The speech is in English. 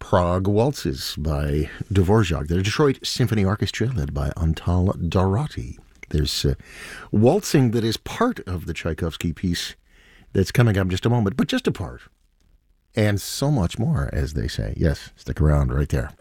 Prague Waltzes by Dvorak, the Detroit Symphony Orchestra led by Antal Dorati. There's waltzing that is part of the Tchaikovsky piece that's coming up in just a moment, but just a part. And so much more, as they say. Yes, stick around right there.